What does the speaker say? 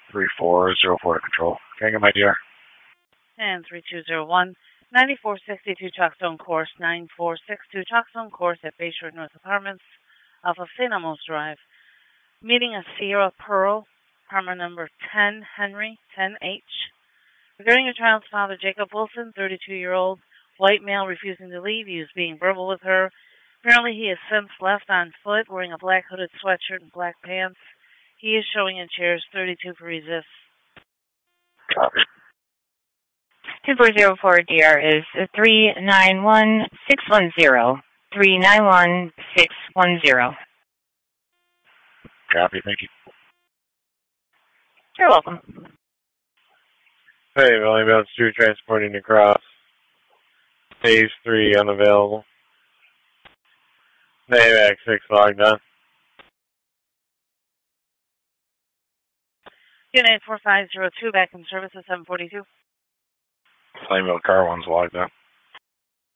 3404 to control. Can I get my DR? And 3201. 9462 Chalkstone Course, 9462 Chalkstone Course at Bayshore North Apartments off of St. Elmo's Drive. Meeting a Sierra Pearl, apartment number 10 Henry, 10H. Regarding your child's father, Jacob Wilson, 32-year-old, white male refusing to leave. He was being verbal with her. Apparently he has since left on foot, wearing a black hooded sweatshirt and black pants. He is showing in chairs 32 for resist. Copy. 2404 DR is 391610. 391610. Copy, thank you. You're welcome. Hey, William Bounce 2 transporting across. Phase 3 unavailable. AVAC 6 logged on. Unit 4502 back in service at 742. Plainville car 1's logged on.